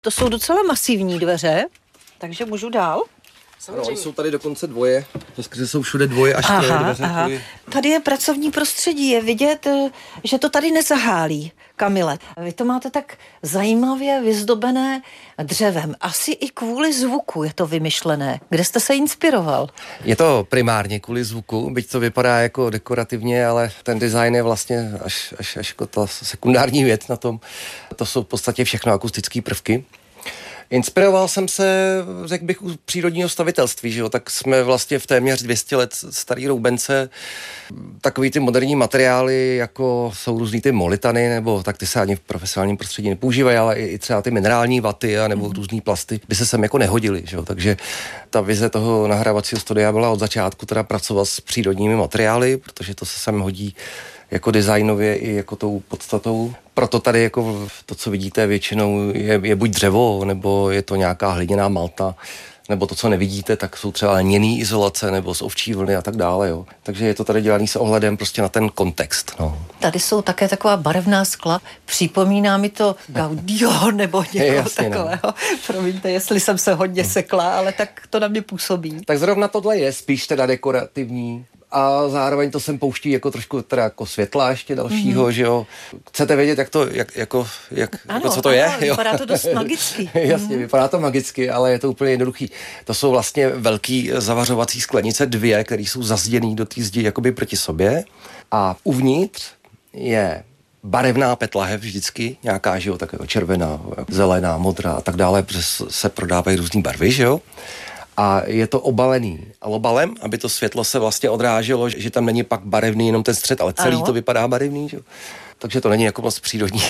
To jsou docela masivní dveře, takže můžu dál? Samozřejmě. Jsou tady dokonce dvoje, to jsou všude dvoje až troje dveře. Aha. Tady je pracovní prostředí, je vidět, že to tady nezahálí, Kamile. Vy to máte tak zajímavě vyzdobené dřevem. Asi i kvůli zvuku je to vymyšlené. Kde jste se inspiroval? Je to primárně kvůli zvuku, byť to vypadá jako dekorativně, ale ten design je vlastně až jako ta sekundární věc na tom. To jsou v podstatě všechno akustické prvky. Inspiroval jsem se, řekl bych, u přírodního stavitelství, že jo? Tak jsme vlastně v téměř 200 let starý roubence, takový ty moderní materiály, jako jsou různý ty molitany, nebo tak ty se ani v profesionálním prostředí nepoužívají, ale i třeba ty minerální vaty a nebo různý plasty by se sem jako nehodily, že jo? Takže ta vize toho nahrávacího studia byla od začátku teda pracovat s přírodními materiály, protože to se sem hodí jako designově i jako tou podstatou. Proto tady jako to, co vidíte většinou, je buď dřevo, nebo je to nějaká hliněná malta, nebo to, co nevidíte, tak jsou třeba lněný izolace, nebo z ovčí vlny a tak dále. Jo. Takže je to tady dělaný s ohledem prostě na ten kontext. No. Tady jsou také taková barevná skla. Připomíná mi to Gaudio nebo někoho takového. No. Promiňte, jestli jsem se hodně sekla, ale tak to na mě působí. Tak zrovna tohle je spíš teda dekorativní. A zároveň to sem pouští jako trošku teda jako světla ještě dalšího, že jo. Chcete vědět, co to je? Ano, vypadá to dost magicky. Jasně, vypadá to magicky, ale je to úplně jednoduchý. To jsou vlastně velký zavařovací sklenice, dvě, které jsou zazděný do té zdi jakoby proti sobě. A uvnitř je barevná petlahev vždycky, nějaká, že jo, taková červená, zelená, modrá a tak dále, protože se prodávají různý barvy, že jo. A je to obalený alobalem, aby to světlo se vlastně odráželo, že tam není pak barevný jenom ten střed, ale celý to vypadá barevný, že? Takže to není jako moc přírodní.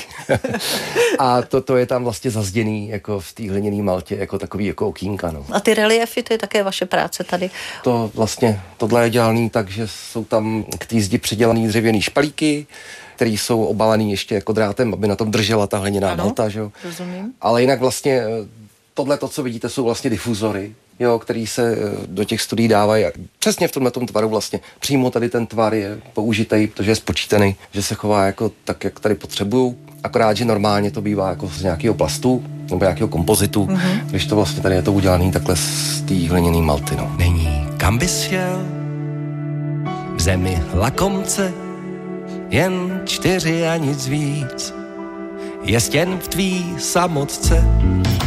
A to je tam vlastně zazděný jako v té hliněné maltě, jako takový jako okýnka. No. A ty reliefy, to je také vaše práce tady? To vlastně, tohle je dělaný tak, že jsou tam k té zdi přidělaný dřevěný špalíky, který jsou obalený ještě jako drátem, aby na tom držela ta hliněná malta, že jo. Rozumím. Ale jinak vlastně tohle, to, co vidíte, jsou vlastně difuzory, jo, který se do těch studií dávají přesně v tomhletom tvaru vlastně. Přímo tady ten tvar je použitej, protože je spočítaný, že se chová jako tak, jak tady potřebují. Akorát, že normálně to bývá jako z nějakého plastu nebo nějakého kompozitu, když to vlastně tady je to udělaný takhle z té hliněné malty. No. Není kam bys šel, v zemi lakomce, jen 4 a nic víc. Je stěn v tvý samotce,